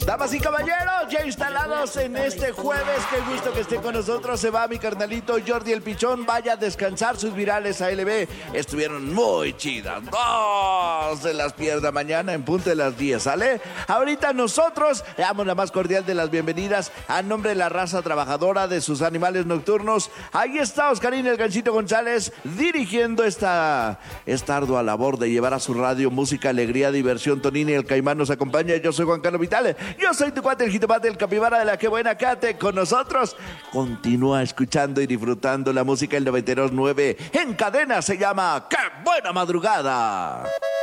Damas y caballeros, ya instalados en este jueves, qué gusto que estén con nosotros. Se va mi carnalito Jordi el Pichón. Vaya a descansar, sus virales ALB estuvieron muy chidas. No se las pierda, mañana en punto de las 10, ¿sale? Ahorita nosotros le damos la más cordial de las bienvenidas a nombre de la raza trabajadora de sus animales nocturnos. Ahí está Oscarín el Ganchito González dirigiendo esta ardua labor de llevar a su radio música, alegría, diversión. Tonini el Caimán nos acompaña. Yo soy Juan Carlos Vitale. Yo soy tu cuate, el jitomate, el capibara de la que buena. Quédate con nosotros. Continúa escuchando y disfrutando la música. El 92.9 en cadena se llama ¡Qué buena madrugada!